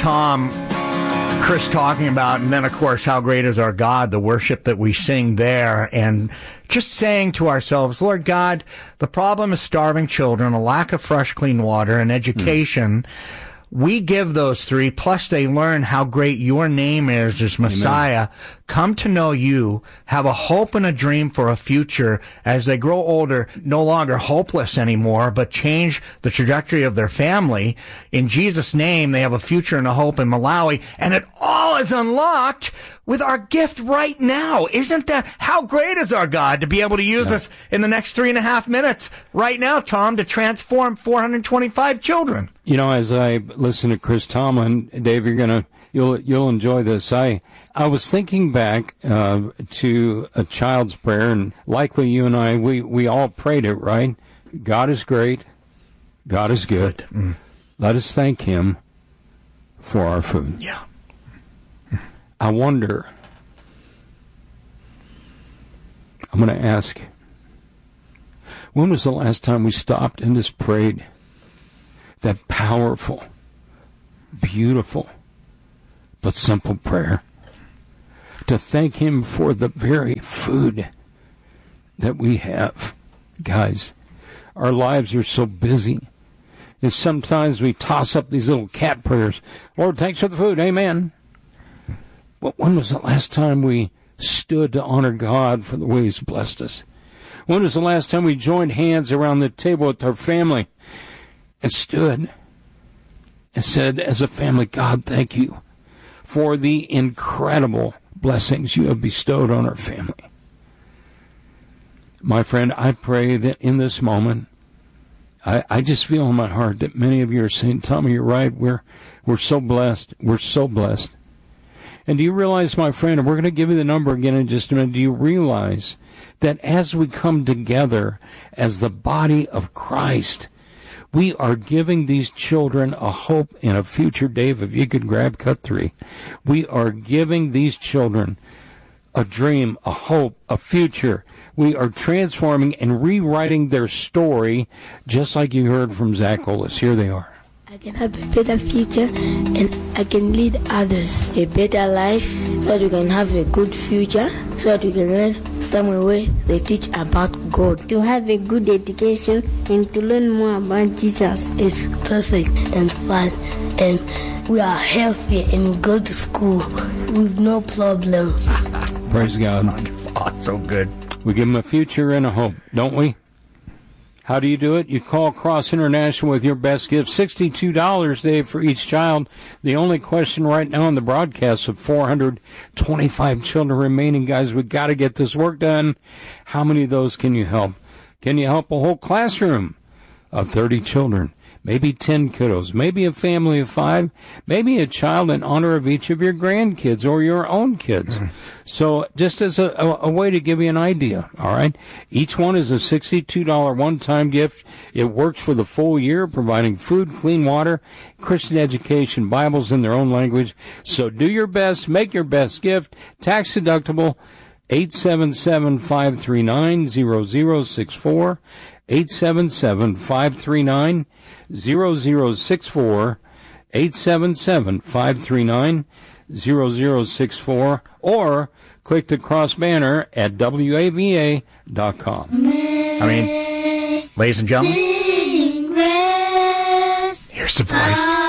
Tom, Chris talking about, and then, of course, how great is our God, the worship that we sing there, and just saying to ourselves, Lord God, the problem is starving children, a lack of fresh, clean water, and education. We give those three, plus they learn how great your name is as Messiah, come to know you, have a hope and a dream for a future as they grow older, no longer hopeless anymore, but change the trajectory of their family. In Jesus' name, they have a future and a hope in Malawi, and it all is unlocked with our gift right now. Isn't that, how great is our God to be able to use us in the next 3.5 minutes right now, Tom, to transform 425 children? You know, as I listen to Chris Tomlin, Dave, you'll enjoy this. I was thinking back to a child's prayer, and likely you and I, we all prayed it, right? God is great. God is good. Let us thank him for our food. Yeah. I wonder, I'm going to ask, when was the last time we stopped and just prayed that powerful, beautiful, but simple prayer to thank him for the very food that we have? Guys, our lives are so busy. And sometimes we toss up these little cat prayers. Lord, thanks for the food. Amen. But when was the last time we stood to honor God for the way he's blessed us? When was the last time we joined hands around the table with our family and stood and said, as a family, God, thank you for the incredible blessings you have bestowed on our family? My friend, I pray that in this moment, I just feel in my heart that many of you are saying, Tommy, you're right. We're so blessed. We're so blessed. And do you realize, my friend, and we're going to give you the number again in just a minute, do you realize that as we come together as the body of Christ, we are giving these children a hope and a future? Dave, if you could grab cut 3. We are giving these children a dream, a hope, a future. We are transforming and rewriting their story, just like you heard from Zach Olis. Here they are. I can have a better future and I can lead others a better life so that we can have a good future, so that we can learn somewhere where they teach about God. To have a good education and to learn more about Jesus is perfect and fun, and we are healthy and we go to school with no problems. Praise God. Oh, so good. We give them a future and a hope, don't we? How do you do it? You call Cross International with your best gift. $62, Dave, for each child. The only question right now in the broadcast of 425 children remaining, guys, we've got to get this work done. How many of those can you help? Can you help a whole classroom of 30 children? Maybe 10 kiddos, maybe a family of 5, maybe a child in honor of each of your grandkids or your own kids. So just as a way to give you an idea, all right? Each one is a $62 one-time gift. It works for the full year, providing food, clean water, Christian education, Bibles in their own language. So do your best, make your best gift, tax deductible, 877-539-0064, 877-539-0064, 877-539-0064, or click the cross banner at WAVA.com. I mean, ladies and gentlemen, here's the voice.